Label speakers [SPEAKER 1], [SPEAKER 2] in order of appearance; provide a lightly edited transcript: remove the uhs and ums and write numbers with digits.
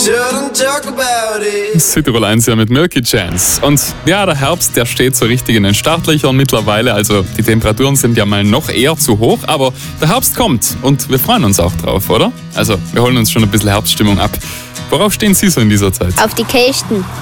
[SPEAKER 1] Südtirol 1 ja mit Milky Chance. Und ja, der Herbst, der steht so richtig in den Startlöchern mittlerweile. Also die Temperaturen sind ja mal noch eher zu hoch, aber der Herbst kommt und wir freuen uns auch drauf, oder? Also wir holen uns schon ein bisschen Herbststimmung ab. Worauf stehen Sie so in dieser Zeit?
[SPEAKER 2] Auf die Kästen.